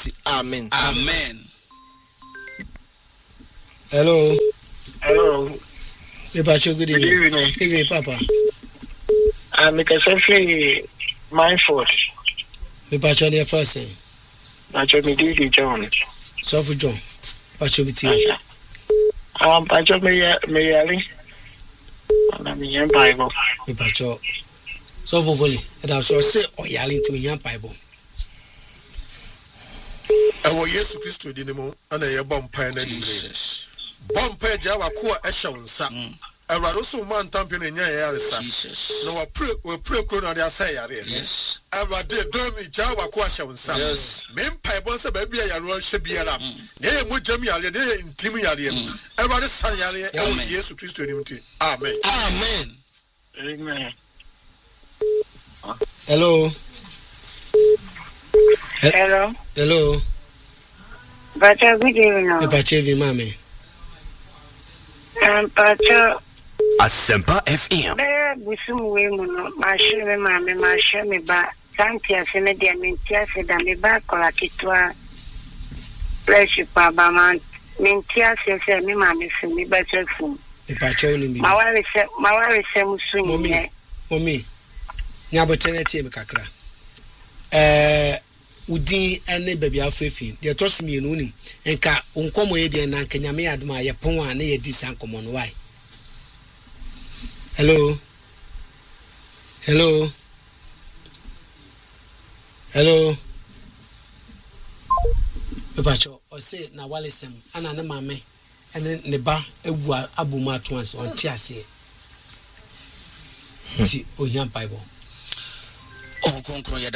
Amen. Amen. Hello. Good Good evening. Evening, Papa. I'm a mindful. Me pacho ne first say. Pacho me di John. So for John. Pacho me ti. Pacho me yali. Na me yan Bible. Me pacho. So for volley. And I so say oyali to yan Bible. Ewo Yesu Kristo di nemu ana ye bompa na ni. Bompa jawa ko a ehye wonsa. Awurade so man tampe no nya yaresa. Jesus. No we pray ko no dey asay yare. Yes. Awurade do mi jawa ko ahye wonsa. Yes. Me mpa bon se ba bia yare hye biara. Ne ye mojam yare de ye ntim yare. Awurade san yare e Yesu Kristo nim ti. Amen. Amen. Amen. Hello. Hello. Pacho, good evening. Me pacho vi mame. Pacho. Asempa FM. Busum we muno. Mashe me mame, mashe me ba. Santia se me dia mentia se da me ba kola kitwa. Fresh pa ba man. Mentia se me mame se me ba se fun. Me pacho ni mi. Mawari se musu ni. Mommy. Nya botene tie me kakra. Udin ene baby afefi de tosu mi enu nim enka onkomo ye de na nkanyame adoma ye pon a na ye di sankomo no why. Hello. Ebacho o say na walesem ana ne mame ene ne ba ewu aboma atoanse on ti ase ti ohian Bible O konkro